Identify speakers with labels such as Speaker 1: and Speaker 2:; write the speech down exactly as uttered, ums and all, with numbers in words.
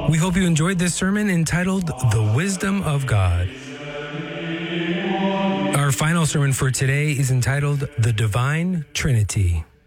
Speaker 1: We hope you enjoyed this sermon entitled The Wisdom of God. Our final sermon for today is entitled The Divine Trinity.